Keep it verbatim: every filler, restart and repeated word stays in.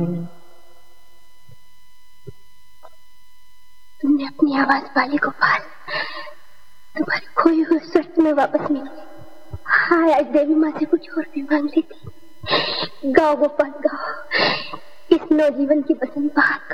तुमने अपनी आवाज वाली गोपाल, तुम्हारी खोई हुई शर्त में वापस मिली। हाय, आज देवी माँ से कुछ और भी मांग लेती। गाओ गोपाल गाओ, इस नौजीवन की बसंत बहार।